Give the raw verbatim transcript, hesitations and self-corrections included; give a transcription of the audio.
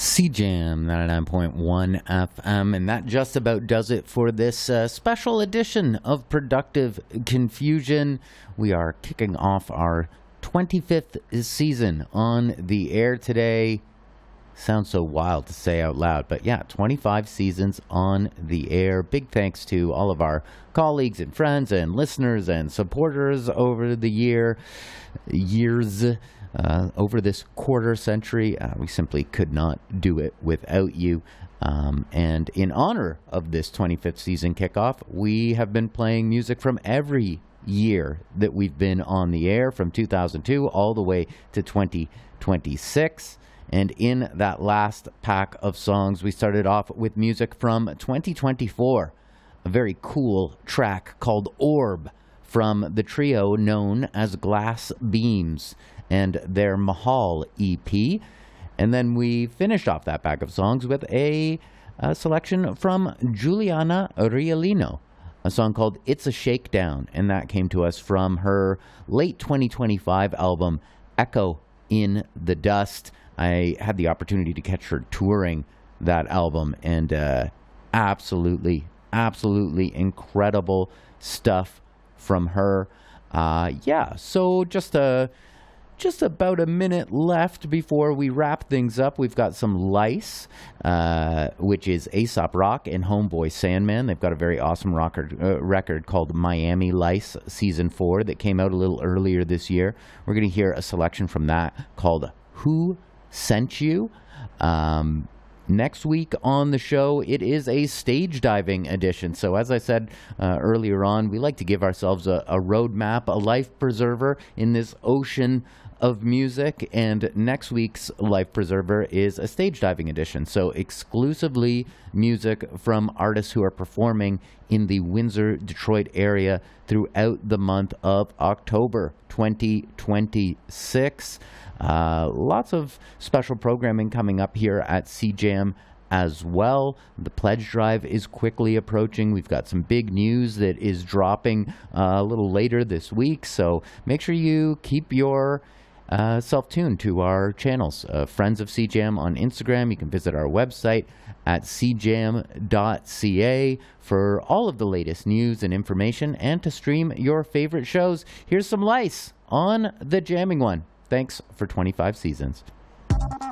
C Jam ninety-nine point one F M, and that just about does it for this uh, special edition of Productive Confusion. We are kicking off our twenty-fifth season on the air today. Sounds so wild to say out loud, but yeah, twenty-five seasons on the air. Big thanks to all of our colleagues and friends and listeners and supporters over the year, years, uh, over this quarter century. Uh, we simply could not do it without you. Um, and in honor of this twenty-fifth season kickoff, we have been playing music from every year that we've been on the air, from two thousand two all the way to twenty twenty-six. And in that last pack of songs, we started off with music from twenty twenty-four, a very cool track called Orb from the trio known as Glass Beams and their Mahal E P. And then we finished off that pack of songs with a, a selection from Giuliana Rialino, a song called It's a Shakedown, and that came to us from her late twenty twenty-five album, Echo in the Dust. I had the opportunity to catch her touring that album, and uh, absolutely, absolutely incredible stuff from her. Uh, yeah, so just a... Just about a minute left before we wrap things up. We've got some Lice, uh, which is Aesop Rock and Homeboy Sandman. They've got a very awesome record, uh, record called Miami Lice Season four that came out a little earlier this year. We're going to hear a selection from that called Who Sent You? Um, next week on the show, it is a stage diving edition. So as I said uh, earlier on, we like to give ourselves a, a roadmap, a life preserver in this ocean of music, and next week's Life Preserver is a stage diving edition, so exclusively music from artists who are performing in the Windsor, Detroit area throughout the month of October twenty twenty-six. Uh, lots of special programming coming up here at C Jam as well. The pledge drive is quickly approaching. We've got some big news that is dropping uh, a little later this week, so make sure you keep your Uh, self-tuned to our channels. Uh, Friends of C Jam on Instagram. You can visit our website at c jam dot c a for all of the latest news and information, and to stream your favorite shows. Here's some Lice on The Jamming One. Thanks for twenty-five seasons.